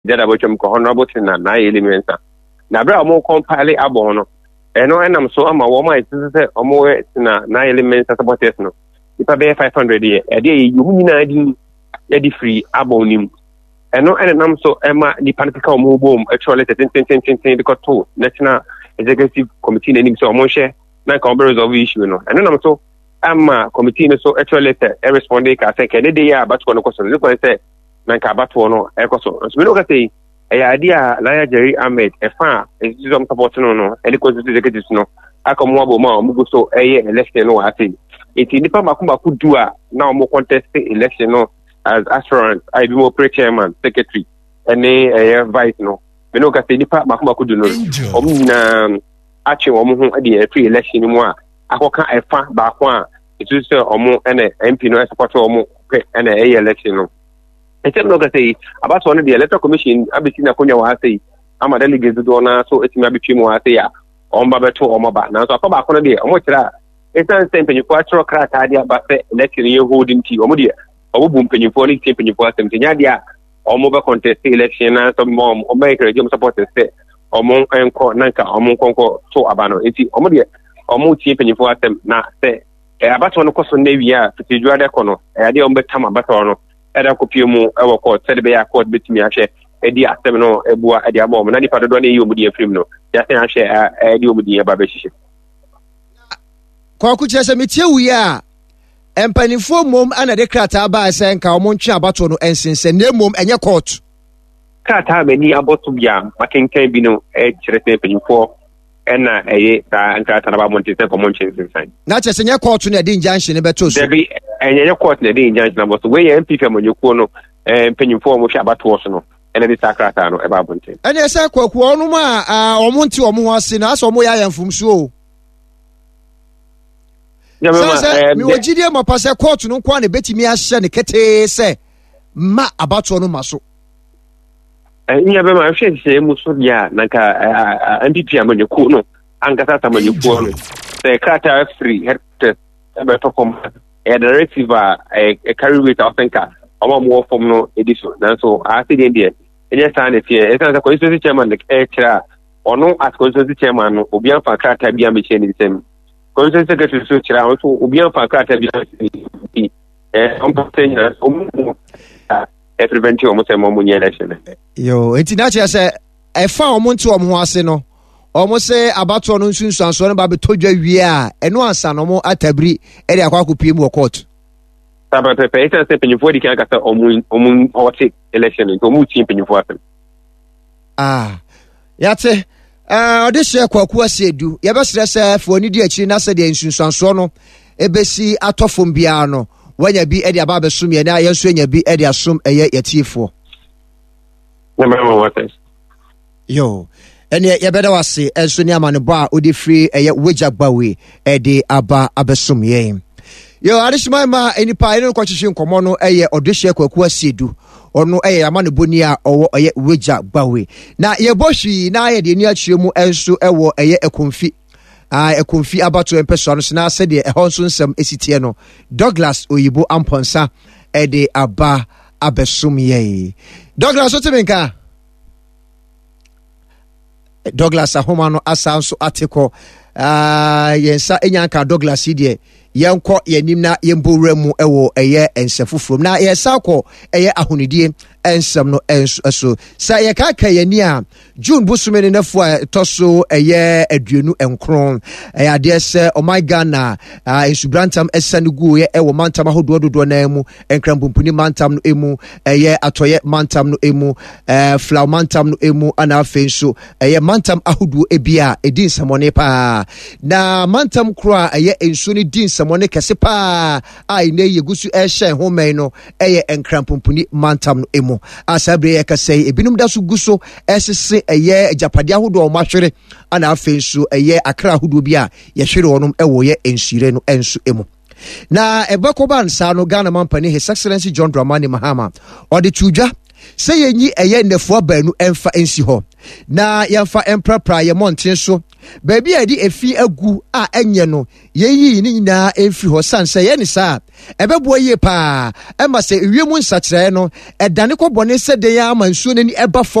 Jada Bochum Honorable Tina, Elementa. Nabra more compile abono. And I'm so I'm a woman, it's a more 9 elements at about this. No, if I bear 500 a day, you mean I free abonim. And I'm so Emma, the political move boom, actually, because two National Executive Committee, and so much, like numbers of issue, and then I'm so. Committee so actually responding ka say Kennedy ya abatu no question look say na ka abatu no ekoso so we look at say idea Lawyer Jerry Ahmed efa exam support no any constitutional executives no akomo abo ma omugo so election no ati iti nipa makumba kudu a na omo contest election no as aspirant I be more chairman secretary and vice no we look at say nipa makumba kudu no omna achi omo ho de free election mu a akoka efa ba kwa itu se omo ene MP no support omo ene election no etem no say about one the electoral commission abisi na konya wa say ama delegates do na so etimi abetwi mu wa say ya omba beto omo ba na so akwa kono de omo kira etan say mpanyifo atro krata dia ba say election ye holding team omo de omo bu mpanyifo ni team mpanyifo asem tenya dia omo be contest election na so mom omo encourage support say omo enko nanka omo konko so abano eti omo de omo tie mpanyifo asem na say abato no koso na wia fitidua de kono ade ombe tam abato no era kopie mu ewo court said be ya court betimi ahwe edi asem no ebua ade abom na nipa dodo na yi omudi afrim no ya sen ahwe edi omudi aba be hihye kwa ku chese metie wia empanifo mom ana de krata ba ase nka omo ntwe abato no ensense na mom enye court krata ba ni aboto bia makenkan bi no kire se empanifo ena ta nkrata na ba monte se komonchen sensan na chese nye court na de injunction ne beto so debi enye court na de injunction na boso we MP fa monyuko no mpanyimfo mo hwa abato so no ena de sakrata no e ba bonte ena ese kwaku onu ma omo nti omo ho ase na aso mo ya yamfumsu o ya me mi wogidie mo pase court no kwa na betimi ahye ne kete se ma abato no maso nya be ma hwe se mu so ya nanka NDP amanyuko no ankasa tamanyuko no se krata free head ebe to kom a directive a carry weight of thinker omo mo form no edition na so a say dey enye stand it here esa the constituency chairman the extra ono as constituency chairman no obi anfa krata bia me che ni sem constituency secretary so chira so obi anfa krata bia on potenya omo prevent omo say mo munye election yo enti na che say e fa omo nti omo ho ase no omo se abato no nsunsuanso no ba betodwa wie a eno ansa no mo atabri e de akwa kopie mu court sabapepe esa se penyifo di kan kasa omo hot election to mu team penyifo atem yate ode she kwaku asiedu ye be sere se fo ni di akiri na se de nsunsuanso no ebesi atofom bia no wanya bi e de aba besum ye na yenso anya bi e de asom eye yatifo yo ene ye beda wase enso ni amane bo a odi free eye wejagbawe e de aba abesum ye yo adishima ma enipa ene ko hwehwe nkomo no eye odehye kwaku asiedu ono eye amane boni a owo eye wejagbawe na ye bohwi na ye de ni akyeremu enso ewo eye ekonfi ekonfi abato empeso no na se de ehonso nsem esitie no Douglas Oyibo Amponsa e de aba abesum ye Douglas otimenka Douglas ahoma no asanso ateko yensa enyanka Douglas die yenko yenim na yembowra mu ewo eye ensefufrom na yesa kɔ eye ahonidie ensem no enso sa ye ka yani a June busumene nafo a toso eye aduenu enkron ade se oh my Ghana insubrantam esanugu ye ewo mantam ahodododo na emu enkrampumpuni mantam no emu eye atoye mantam no emu flow mantam no emu ana afenso eye mantam ahodo ebia edin samone pa na mantam kro eye enso ni din samone kese pa ai na yegusu ehye homen no eye enkrampumpuni mantam no emu asabre ye kasei ebinum da so guso esese eye japade ahodo o mahwere ana afenso eye akra ahodo bia ye hwere onum ewo ye ensire no enso emu na ebekoba nsa no Ghana mampani His Excellency John Dramani Mahama odi tudwa se yenyi eye ndefo baanu emfa ensi ho na yɛmfa emprapra yɛ mmɔnten so baabi a yɛde efi agu a ɛnyɛ no yɛyi ne nyinaa ɛmfiri hɔ san sɛ yɛne saa ɛbɛboa yie paa ɛma sɛ ewiem nsakyerɛeɛ no ɛdane kɔbɔne sɛ den ama nsuo n'ani ɛba